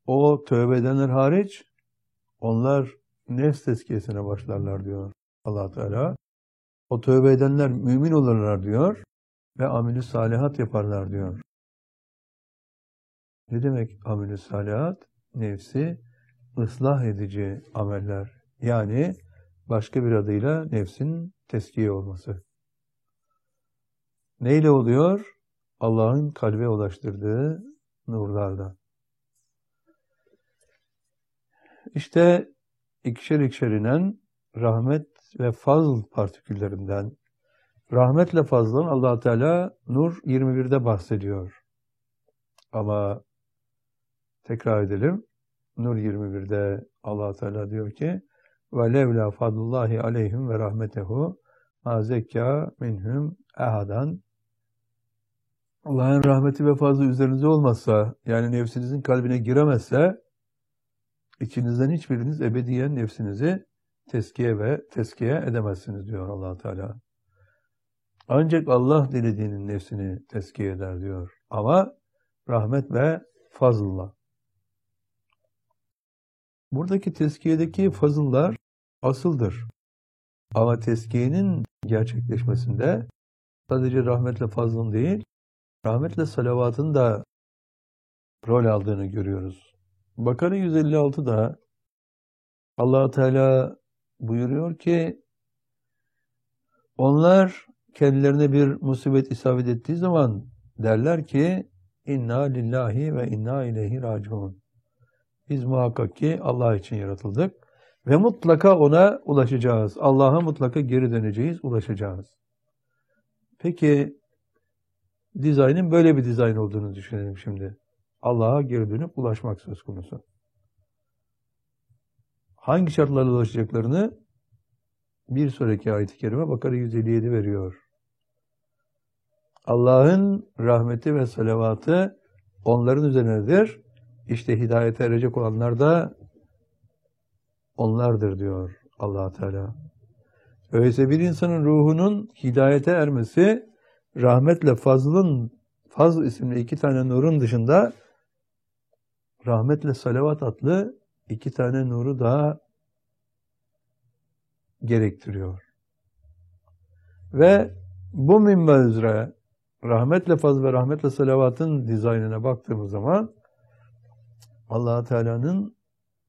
O tövbe edenler hariç onlar nefs tezkiyesine başlarlar diyor Allah Teala. O tövbe edenler mümin olurlar diyor ve amel-i salihat yaparlar diyor. Ne demek amel-i salihat? Nefsi ıslah edici ameller. Yani başka bir adıyla nefsin teskiye olması. Neyle oluyor? Allah'ın kalbe ulaştırdığı nurlarla. İşte ikişer ikişer inen rahmet ve fazl partiküllerinden, rahmetle fazlın Allah Teala Nur 21'de bahsediyor. Ama tekrar edelim. Nur 21'de Allah Teala diyor ki: "Ve levla fadlullahi aleyhim ve rahmetehu ma zekka minhum ahadan." Allah'ın rahmeti ve fazlı üzerinize olmazsa, yani nefsinizin kalbine giremezse, içinizden hiçbiriniz ebediyen nefsinizi teskiye edemezsiniz diyor Allah Teala. Ancak Allah dilediğinin nefsini teskiye eder diyor. Ama rahmet ve fazılla. Buradaki teskiyedeki fazıllar asıldır. Ama teskiyenin gerçekleşmesinde sadece rahmetle fazlın değil, rahmetle salavatın da rol aldığını görüyoruz. Bakara 156'da Allah Teala buyuruyor ki onlar kendilerine bir musibet isabet ettiği zaman derler ki inna lillahi ve inna ileyhi raciun. Biz muhakkak ki Allah için yaratıldık ve mutlaka ona ulaşacağız. Allah'a mutlaka geri döneceğiz, ulaşacağız. Peki dizaynın böyle bir dizayn olduğunu düşünelim şimdi. Allah'a geri dönüp ulaşmak söz konusu. Hangi şartlarla ulaşacaklarını bir sonraki ayet-i kerime Bakara 157 veriyor. Allah'ın rahmeti ve salavatı onların üzerinedir. İşte hidayete erecek olanlar da onlardır diyor Allah Teala. Öyleyse bir insanın ruhunun hidayete ermesi, rahmetle Fazl isimli 2 tane nurun dışında rahmetle salavat adlı 2 tane nuru daha gerektiriyor. Ve bu minval üzere rahmetle fazl ve rahmetle salavatın dizaynına baktığımız zaman Allah Teala'nın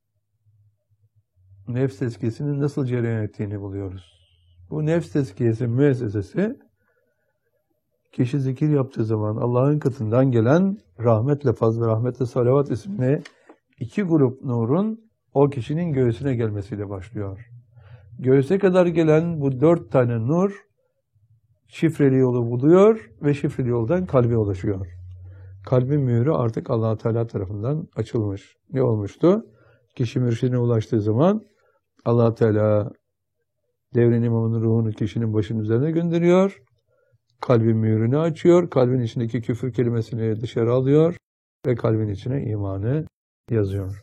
nefs tezkiyesinin nasıl cereyan ettiğini buluyoruz. Bu nefs tezkiyesi müessesesi kişi zikir yaptığı zaman Allah'ın katından gelen rahmetle fazl ve rahmetle salavat isimli 2 grup nurun o kişinin göğsüne gelmesiyle başlıyor. Göğüse kadar gelen bu 4 tane nur şifreli yolu buluyor ve şifreli yoldan kalbe ulaşıyor. Kalbin mührü artık Allah Teala tarafından açılmış. Ne olmuştu? Kişi mürşidine ulaştığı zaman Allah Teala devrin imamının ruhunu kişinin başının üzerine gönderiyor. Kalbin mührünü açıyor. Kalbin içindeki küfür kelimesini dışarı alıyor ve kalbin içine imanı yazıyor.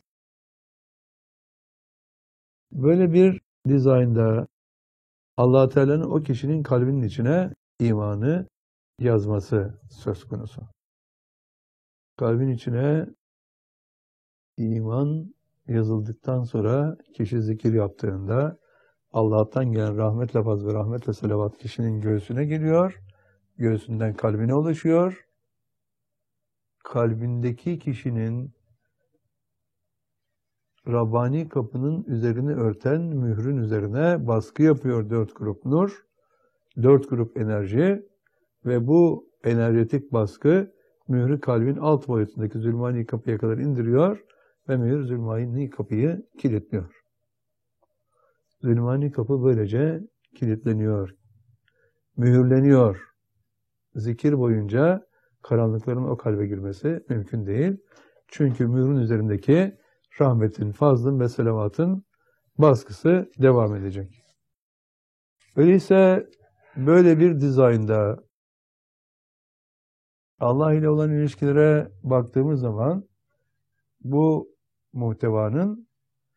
Böyle bir dizaynda Allah Teala'nın o kişinin kalbinin içine imanı yazması söz konusu. Kalbin içine iman yazıldıktan sonra kişi zikir yaptığında Allah'tan gelen rahmetle fazl ve rahmetle salavat kişinin göğsüne geliyor. Göğsünden kalbine ulaşıyor. Kalbindeki kişinin Rabbani kapının üzerini örten mührün üzerine baskı yapıyor 4 grup nur, 4 grup enerji ve bu enerjetik baskı mührü kalbin alt boyutundaki zulmani kapıya kadar indiriyor ve mühür zulmani kapıyı kilitliyor. Zulmani kapı böylece kilitleniyor, mühürleniyor. Zikir boyunca karanlıkların o kalbe girmesi mümkün değil. Çünkü mührün üzerindeki rahmetin, fazlın ve selavatın baskısı devam edecek. Öyleyse böyle bir dizaynda Allah ile olan ilişkilere baktığımız zaman bu muhtevanın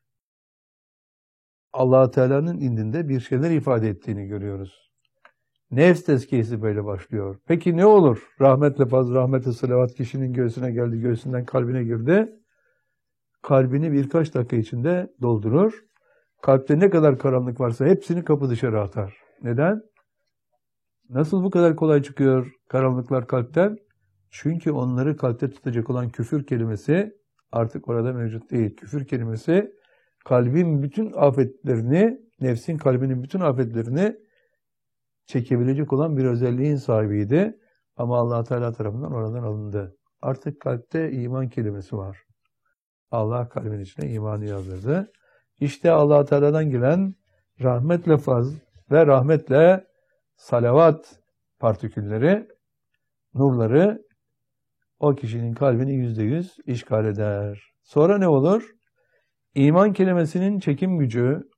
Allah Teala'nın indinde bir şeyler ifade ettiğini görüyoruz. Nefs tezkiyesi böyle başlıyor. Peki ne olur? Rahmetle fazl, rahmetle salavat kişinin göğsüne geldi, göğsünden kalbine girdi. kalbini birkaç dakika içinde doldurur. Kalpte ne kadar karanlık varsa hepsini kapı dışarı atar. Neden? Nasıl bu kadar kolay çıkıyor karanlıklar kalpten? Çünkü onları kalpte tutacak olan küfür kelimesi artık orada mevcut değil. Küfür kelimesi kalbin bütün afetlerini, nefsin kalbinin bütün afetlerini çekebilecek olan bir özelliğin sahibiydi. Ama Allah Teala tarafından oradan alındı. Artık kalpte iman kelimesi var. Allah kalbin içine imanı yazdırdı. İşte Allah Teala'dan gelen rahmetle faz ve rahmetle salavat partikülleri, nurları o kişinin kalbini %100 işgal eder. Sonra ne olur? İman kelimesinin çekim gücü,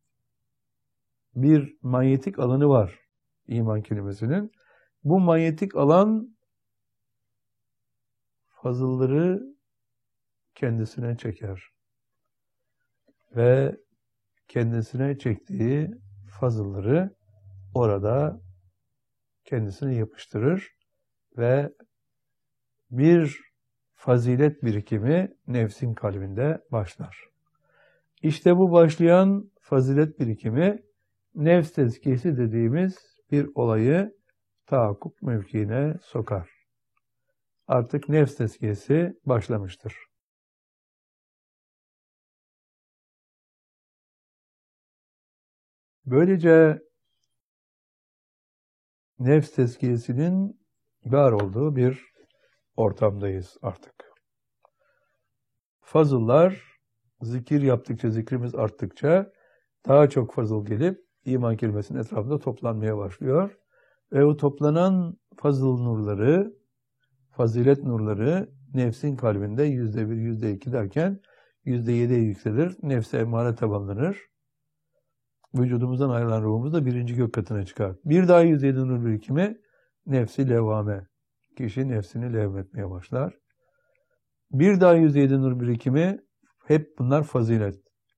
bir manyetik alanı var iman kelimesinin. Bu manyetik alan fazılları kendisine çeker. Ve kendisine çektiği fazılları orada kendisine yapıştırır ve bir fazilet birikimi nefsin kalbinde başlar. İşte bu başlayan fazilet birikimi nefs tezkiyesi dediğimiz bir olayı tahakkuk mevkiine sokar. Artık nefs tezkiyesi başlamıştır. Böylece nefs tezkiyesinin var olduğu bir ortamdayız artık. Fazıllar zikir yaptıkça, zikrimiz arttıkça daha çok fazıl gelip iman kelimesinin etrafında toplanmaya başlıyor. Ve o toplanan fazıl nurları, fazilet nurları nefsin kalbinde %1, %2 derken %7'ye yükselir. Nefse emmare tabanlanır. Vücudumuzdan ayrılan ruhumuz da 1. gök katına çıkar. Bir daha %7 nur birikimi nefsi levvame. Kişi nefsini levmetmeye başlar. Bir daha %7 nur birikimi hep bunlar fazilet.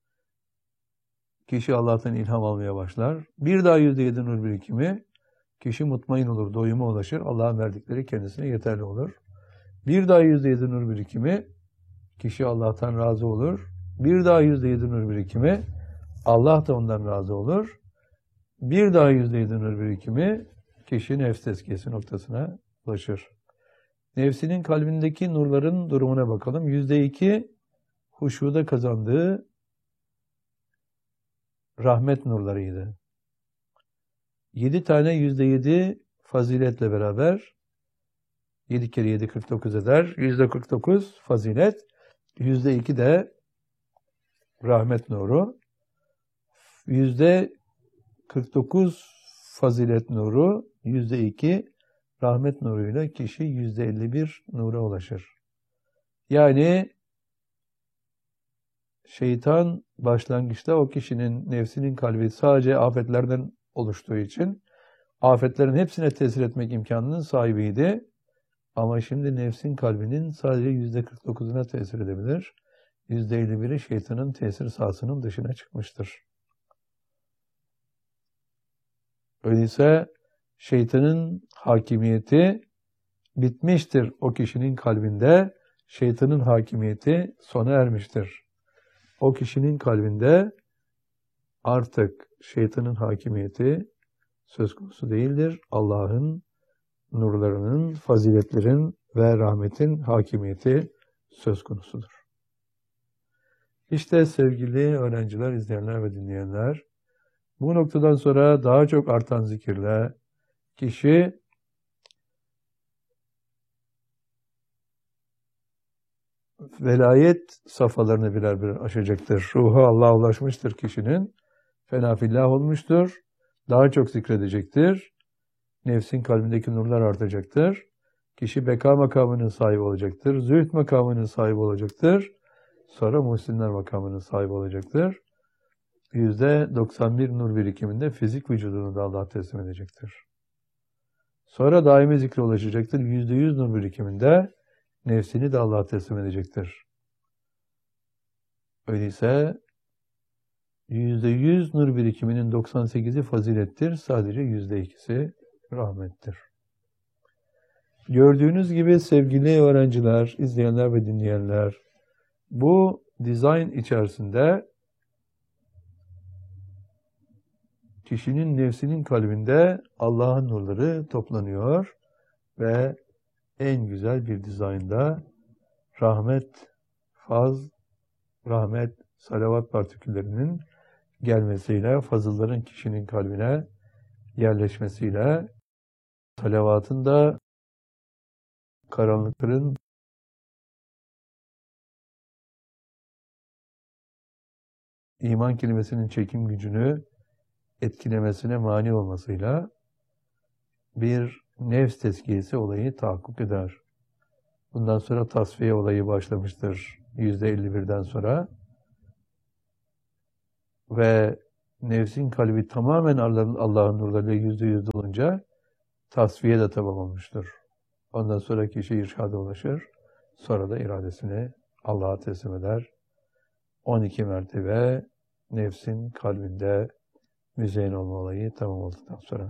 Kişi Allah'tan ilham almaya başlar. Bir daha %7 nur birikimi kişi mutmain olur, doyuma ulaşır. Allah'ın verdikleri kendisine yeterli olur. Bir daha %7 nur birikimi kişi Allah'tan razı olur. Bir daha %7 nur birikimi Allah da ondan razı olur. Bir daha %7 nur birikimi kişi nefs tezkiyesi noktasına ulaşır. Nefsinin kalbindeki nurların durumuna bakalım. %2 huşuda kazandığı rahmet nurlarıydı. 7 tane %7 faziletle beraber 7 kere 7 49 eder. %49 fazilet. %2 de rahmet nuru. %49 fazilet nuru, %2 rahmet nuruyla kişi %51 nura ulaşır. Yani şeytan başlangıçta o kişinin nefsinin kalbi sadece afetlerden oluştuğu için afetlerin hepsine tesir etmek imkanının sahibiydi. Ama şimdi nefsin kalbinin sadece %49'una tesir edebilir. %51'i şeytanın tesir sahasının dışına çıkmıştır. Öyleyse şeytanın hakimiyeti bitmiştir o kişinin kalbinde. Şeytanın hakimiyeti sona ermiştir. O kişinin kalbinde artık şeytanın hakimiyeti söz konusu değildir. Allah'ın nurlarının, faziletlerin ve rahmetin hakimiyeti söz konusudur. İşte sevgili öğrenciler, izleyenler ve dinleyenler, bu noktadan sonra daha çok artan zikirle kişi velayet safhalarını birer birer aşacaktır. Ruhu Allah'a ulaşmıştır kişinin. Fenafillah olmuştur. Daha çok zikredecektir. Nefsin kalbindeki nurlar artacaktır. Kişi beka makamının sahibi olacaktır. Zühd makamının sahibi olacaktır. Sonra muhsinler makamının sahibi olacaktır. %91 nur birikiminde fizik vücudunu da Allah'a teslim edecektir. Sonra daimi zikre ulaşacaktır. %100 nur birikiminde nefsini de Allah'a teslim edecektir. Öyleyse %100 nur birikiminin 98'i fazilettir. Sadece %2'si rahmettir. Gördüğünüz gibi sevgili öğrenciler, izleyenler ve dinleyenler, bu dizayn içerisinde kişinin nefsinin kalbinde Allah'ın nurları toplanıyor ve en güzel bir dizaynda rahmet, faz, rahmet, salavat partiküllerinin gelmesiyle, fazılların kişinin kalbine yerleşmesiyle, salavatın da karanlıkların iman kelimesinin çekim gücünü etkilemesine mani olmasıyla bir nefs tezkiyesi olayı tahakkuk eder. Bundan sonra tasfiye olayı başlamıştır %51'den sonra ve nefsin kalbi tamamen Allah'ın nurlarıyla %100 olunca tasfiye de tamam olmuştur. Ondan sonra kişi irşada ulaşır. Sonra da iradesini Allah'a teslim eder. 12 mertebe nefsin kalbinde müzeyyen olma olayı tamam olduktan sonra.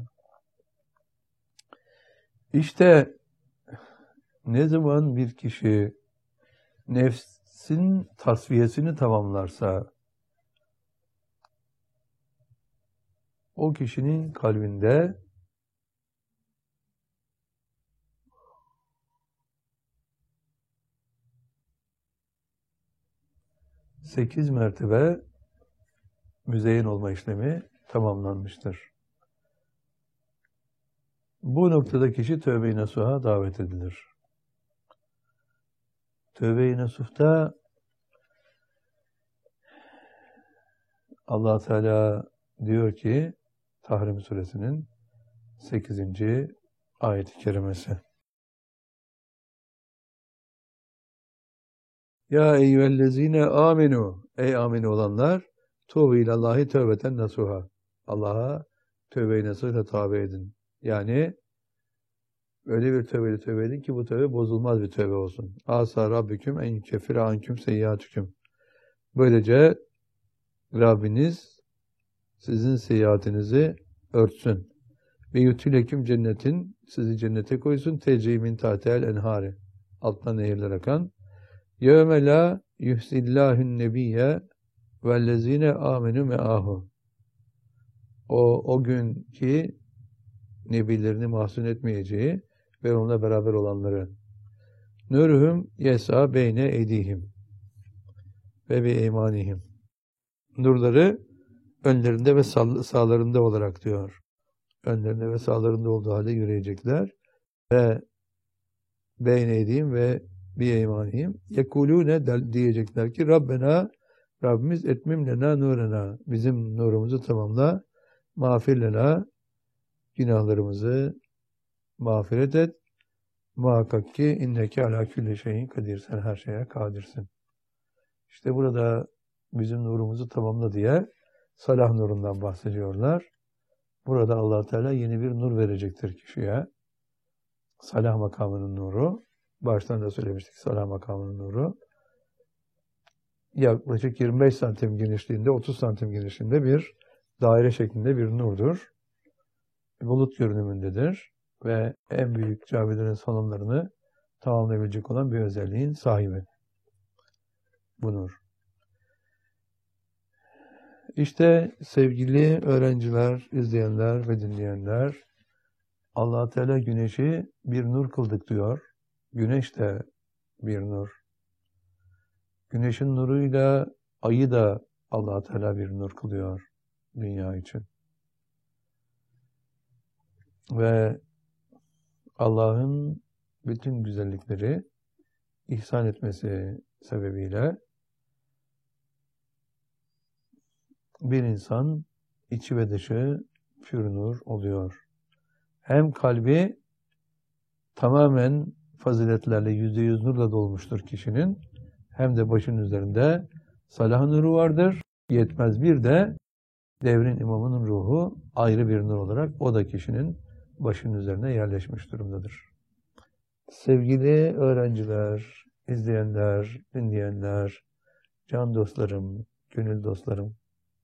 İşte ne zaman bir kişi nefsin tasfiyesini tamamlarsa o kişinin kalbinde sekiz mertebe müzeyyen olma işlemi tamamlanmıştır. Bu noktada kişi tövbe-i nasuha davet edilir. Tövbe-i nasuhta Allah Teala diyor ki Tahrim Suresinin 8. ayet-i kerimesi. Ya eyyühellezine aminu. Ey amin olanlar, tövbe ilallahi tövbeten nasuha. Allah'a tövbe-i nasuhla tövbe edin. Yani öyle bir tövbeyle tövbe edin ki bu tövbe bozulmaz bir tövbe olsun. Asa rabbüküm en kefire anküm seyyiatüküm. Böylece Rabbiniz sizin seyyiatinizi örtsün. Ve yutileküm cennetin, sizi cennete koysun. Tecri min tahtel enhari. Alttan nehirler akan. Yevme la yuhsillahün nebiyye vellezine amenü me'ahu. O gün ki nebilerini mahzun etmeyeceği ve onunla beraber olanları. Nurhum yesa beyne eydihim ve bi eymanihim. Nurları önlerinde ve sağlarında olarak diyor. Önlerinde ve sağlarında olduğu halde yürüyecekler. Ve beyne eydihim ve bi eymanihim. Yekulune diyecekler ki Rabbena, Rabbimiz etmim lena nurena. Bizim nurumuzu tamamla. Mağfir lena, günahlarımızı mağfiret et. Muhakkak ki inneke ala külli şeyin kadir. Sen her şeye kadirsin. İşte burada bizim nurumuzu tamamla diye salah nurundan bahsediyorlar. Burada Allah Teala yeni bir nur verecektir kişiye. Salah makamının nuru. Baştan da söylemiştik salah makamının nuru. Yaklaşık 25 santim genişliğinde, 30 santim genişliğinde bir daire şeklinde bir nurdur. Bulut görünümündedir ve en büyük camilerin salonlarını tamamlayabilecek olan bir özelliğin sahibi. Bu nur. İşte sevgili öğrenciler, izleyenler ve dinleyenler, Allah Teala güneşi bir nur kıldık diyor. Güneş de bir nur. Güneşin nuruyla ayı da Allah Teala bir nur kılıyor dünya için. Ve Allah'ın bütün güzellikleri ihsan etmesi sebebiyle bir insan içi ve dışı pür nur oluyor. Hem kalbi tamamen faziletlerle %100 nurla dolmuştur kişinin, hem de başın üzerinde salah nuru vardır. Yetmez bir de devrin imamının ruhu ayrı bir nur olarak o da kişinin başının üzerine yerleşmiş durumdadır. Sevgili öğrenciler, izleyenler, dinleyenler, can dostlarım, gönül dostlarım,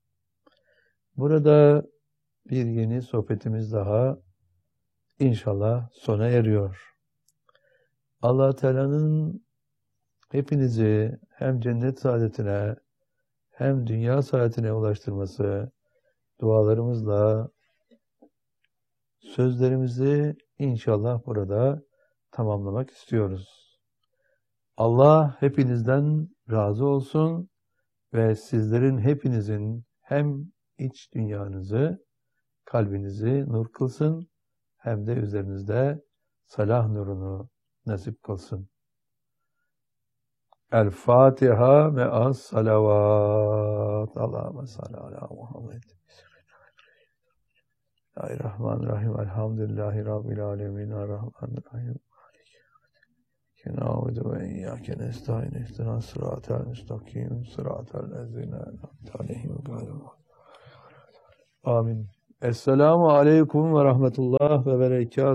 burada bir yeni sohbetimiz daha inşallah sona eriyor. Allah Teala'nın hepinizi hem cennet saadetine hem dünya saadetine ulaştırması dualarımızla sözlerimizi inşallah burada tamamlamak istiyoruz. Allah hepinizden razı olsun ve sizlerin hepinizin hem iç dünyanızı, kalbinizi nur kılsın hem de üzerinizde salah nurunu nasip kılsın. El Fatiha me'as salavat. Allahümme salli ala Muhammed. Bismillahirrahmanirrahim. Elhamdülillahi Rabbil alemin. Errahmanirrahim. Na'budu ve iyyâke nestaîn. İhdinas sıratal müstakîm. Sıratal lezîne en'amte aleyhim gâyril mağdûbi. Amin. Esselamu aleyküm ve rahmetullah ve berekâtuhu.